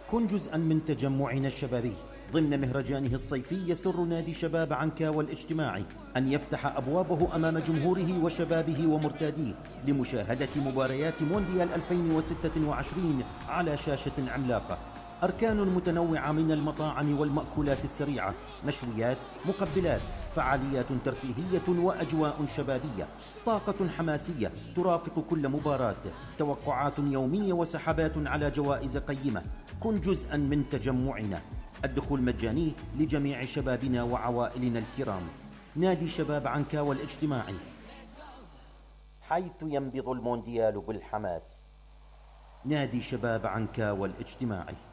كن جزءا من تجمعنا الشبابي ضمن مهرجانه الصيفي. يسر نادي شباب عنكاوى الاجتماعي أن يفتح أبوابه أمام جمهوره وشبابه ومرتاديه لمشاهدة مباريات مونديال 2026 على شاشة عملاقة. أركان متنوعة من المطاعم والمأكولات السريعة، مشويات، مقبلات، فعاليات ترفيهية وأجواء شبابية، طاقة حماسية ترافق كل مباراة، توقعات يومية وسحبات على جوائز قيمة. كن جزءا من تجمعنا. الدخول مجاني لجميع شبابنا وعوائلنا الكرام. نادي شباب عنكاوى الاجتماعي، حيث ينبض المونديال بالحماس. نادي شباب عنكاوى الاجتماعي.